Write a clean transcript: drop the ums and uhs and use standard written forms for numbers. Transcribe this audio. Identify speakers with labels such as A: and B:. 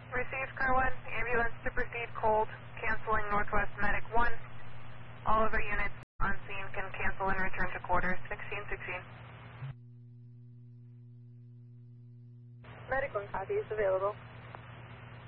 A: Received, Car 1. Ambulance to proceed cold. Canceling Northwest Medic 1. All other units on scene can cancel and return to quarters. 1616.
B: Medic 1 copy is available.